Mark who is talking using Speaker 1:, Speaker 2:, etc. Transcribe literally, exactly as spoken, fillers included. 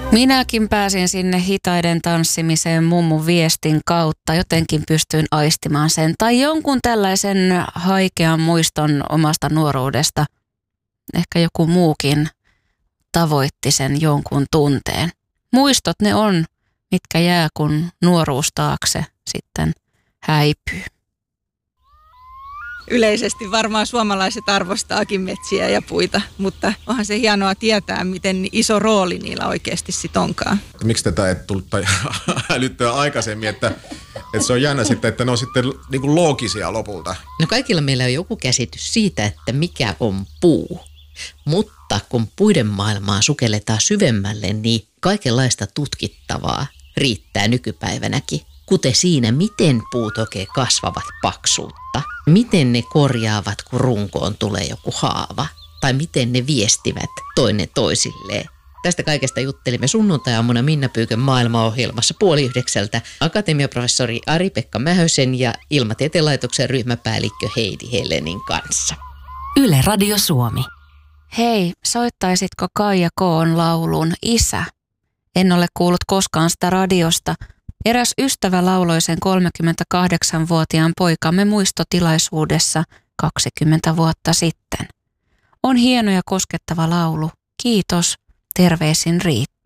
Speaker 1: Minäkin pääsin sinne hitaiden tanssimiseen mummun viestin kautta. Jotenkin pystyin aistimaan sen. Tai jonkun tällaisen haikean muiston omasta nuoruudesta. Ehkä joku muukin tavoitti sen jonkun tunteen. Muistot ne on, mitkä jää kun nuoruus taakse sitten häipyy.
Speaker 2: Yleisesti varmaan suomalaiset arvostaakin metsiä ja puita, mutta onhan se hienoa tietää, miten iso rooli niillä oikeasti sit onkaan.
Speaker 3: Miksi tätä ei tullut älyttyä aikaisemmin, että, että se on jännä sitten, että ne on sitten niin kuin loogisia lopulta.
Speaker 4: No kaikilla meillä on joku käsitys siitä, että mikä on puu. Mutta kun puiden maailmaa sukelletaan syvemmälle, niin kaikenlaista tutkittavaa riittää nykypäivänäkin. Kuten siinä, miten puut oikein kasvavat paksuutta, miten ne korjaavat, kun runkoon tulee joku haava, tai miten ne viestivät toinen toisilleen. Tästä kaikesta juttelimme sunnuntai-aamuna Minna Pyykön maailmaohjelmassa puoli yhdeksältä akatemiaprofessori Ari-Pekka Mähösen ja Ilmatieteen laitoksen ryhmäpäällikkö Heidi Helenin kanssa.
Speaker 5: Yle Radio Suomi.
Speaker 1: Hei, soittaisitko Kaija K:n laulun Isä? En ole kuullut koskaan sitä radiosta. Eräs ystävä lauloi sen kolmekymmentäkahdeksanvuotiaan poikamme muistotilaisuudessa kaksikymmentä vuotta sitten. On hieno ja koskettava laulu. Kiitos. Terveisin Riitta.